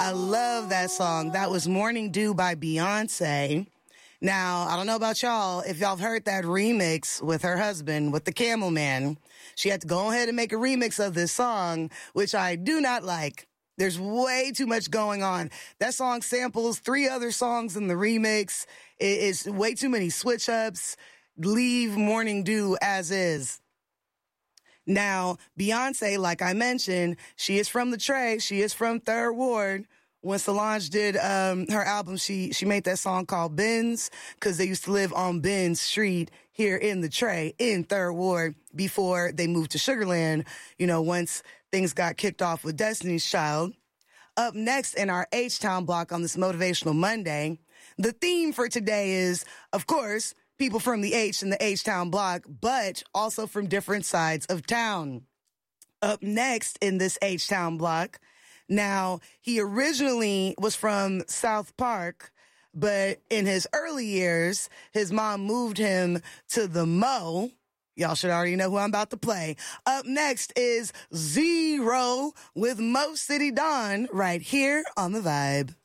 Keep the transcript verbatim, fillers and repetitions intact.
I love that song. That was Morning Dew by Beyonce. Now, I don't know about y'all, if y'all have heard that remix with her husband, with the Camel Man, she had to go ahead and make a remix of this song, which I do not like. There's way too much going on. That song samples three other songs in the remix. It's way too many switch-ups. Leave Morning Dew as is. Now, Beyonce, like I mentioned, she is from the Tray. She is from Third Ward. When Solange did um, her album, she she made that song called Benz, because they used to live on Benz Street here in the Tray in Third Ward before they moved to Sugarland, you know, once things got kicked off with Destiny's Child. Up next in our H-Town block on this Motivational Monday, the theme for today is, of course, people from the H and the H-Town block, but also from different sides of town. Up next in this H-Town block, now, he originally was from South Park, but in his early years, his mom moved him to the Mo. Y'all should already know who I'm about to play. Up next is Zero with Mo City Dawn right here on The Vibe.